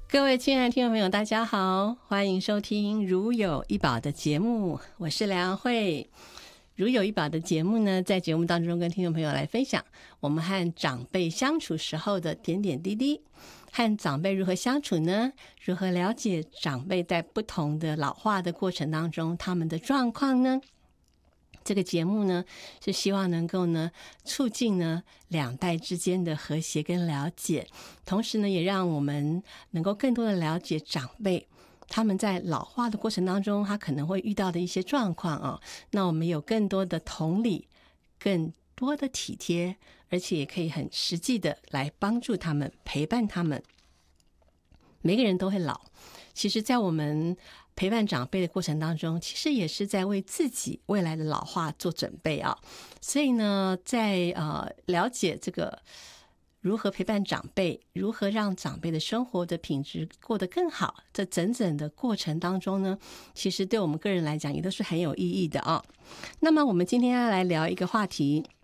各位亲爱的听众朋友大家好，欢迎收听如有一宝的节目，我是梁慧。如有一宝的节目呢，在节目当中跟听众朋友来分享我们和长辈相处时候的点点滴滴，和长辈如何相处呢？如何了解长辈在不同的老化的过程当中他们的状况呢？这个节目呢，是希望能够呢促进呢两代之间的和谐跟了解，同时呢也让我们能够更多的了解长辈他们在老化的过程当中他可能会遇到的一些状况啊。那我们有更多的同理，更多的体贴，而且也可以很实际的来帮助他们，陪伴他们。每个人都会老，其实在我们陪伴长辈的过程当中，其实也是在为自己未来的老化做准备啊。所以呢，在了解这个如何陪伴长辈，如何让长辈的生活的品质过得更好，这整整的过程当中呢，其实对我们个人来讲也都是很有意义的啊。那么我们今天要来聊一个话题，